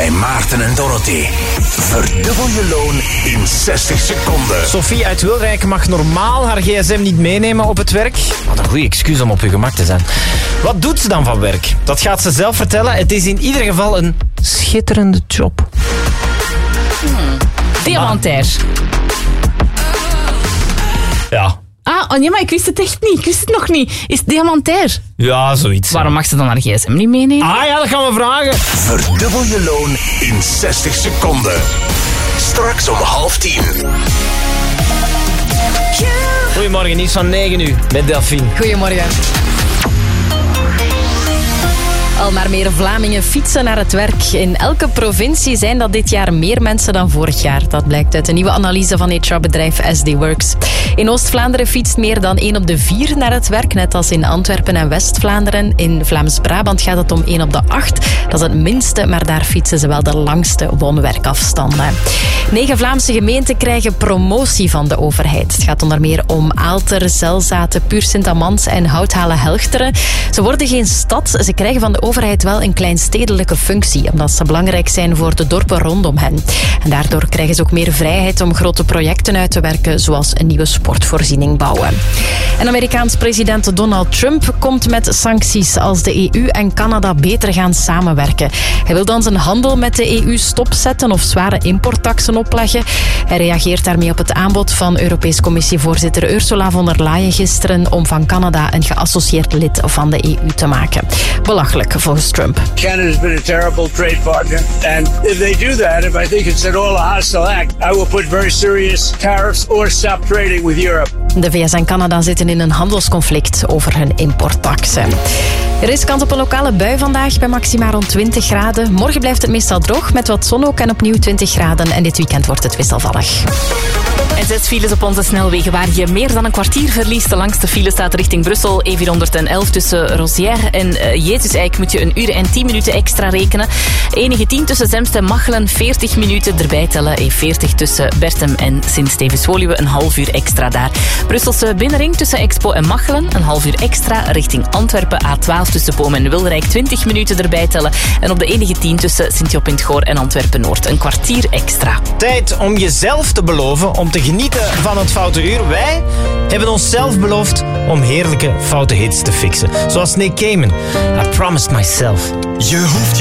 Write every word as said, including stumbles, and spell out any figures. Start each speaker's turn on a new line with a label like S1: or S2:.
S1: bij Maarten en Dorothy. Verdubbel je loon in zestig seconden.
S2: Sophie uit Wilrijk mag normaal haar gsm niet meenemen op het werk. Wat een goede excuus om op je gemak te zijn. Wat doet ze dan van werk? Dat gaat ze zelf vertellen. Het is in ieder geval een schitterende job.
S3: Hmm. Diamantair.
S2: Ja.
S3: Ah, oh nee, maar ik wist het echt niet. Ik wist het nog niet. Is het diamantair?
S2: Ja, zoiets.
S3: Waarom mag ze dan haar gsm niet meenemen?
S2: Ah ja, dat gaan we vragen.
S1: Verdubbel je loon in zestig seconden. Straks om half tien.
S2: Goedemorgen, nieuws van negen uur met Delphine.
S3: Goedemorgen. Al maar meer Vlamingen fietsen naar het werk. In elke provincie zijn dat dit jaar meer mensen dan vorig jaar. Dat blijkt uit een nieuwe analyse van H R-bedrijf S D Works. In Oost-Vlaanderen fietst meer dan één op de vier naar het werk, net als in Antwerpen en West-Vlaanderen. In Vlaams-Brabant gaat het om één op de acht. Dat is het minste, maar daar fietsen ze wel de langste woon-werkafstanden. Negen Vlaamse gemeenten krijgen promotie van de overheid. Het gaat onder meer om Aalter, Zelzaten, Puur Sint-Amans en Houthalen-Helchteren. Ze worden geen stad, ze krijgen van de overheid wel een kleinstedelijke functie, omdat ze belangrijk zijn voor de dorpen rondom hen. En daardoor krijgen ze ook meer vrijheid om grote projecten uit te werken, zoals een nieuwe sportvoorziening bouwen. En Amerikaans president Donald Trump komt met sancties als de E U en Canada beter gaan samenwerken. Hij wil dan zijn handel met de E U stopzetten of zware importtaxen opleggen. Hij reageert daarmee op het aanbod van Europees Commissievoorzitter Ursula von der Leyen gisteren om van Canada een geassocieerd lid van de E U te maken. Belachelijk volgens Trump.
S4: Canada's been a terrible trade partner, and if they do that, if I think it's at all a hostile act, I will put very serious tariffs or stop trading with Europe.
S3: De V S en Canada zitten in een handelsconflict over hun importtaxen. Er is kans op een lokale bui vandaag bij maximaal rond twintig graden. Morgen blijft het meestal droog met wat zon ook en opnieuw twintig graden. En dit weekend wordt het wisselvallig.
S5: En zes files op onze snelwegen waar je meer dan een kwartier verliest. De langste file staat richting Brussel. E vierhonderdelf tussen Rosière en uh, Jezus-Eik moet je een uur en tien minuten extra rekenen. E negentien tussen Zemst en Machelen, veertig minuten erbij tellen. E veertig tussen Bertem en Sint-Stevens-Woluwe, een half uur extra daar. Brusselse binnenring tussen Expo en Machelen, een half uur extra. Richting Antwerpen, A twaalf tussen Boom en Wilrijk, twintig minuten erbij tellen. En op de E negentien tussen Sint-Job in het Goor en Antwerpen-Noord, een kwartier extra.
S2: Tijd om jezelf te beloven, om te genieten van het Foute Uur. Wij hebben onszelf beloofd om heerlijke foute hits te fixen. Zoals Nick Cayman. I promised myself.
S6: Je hoeft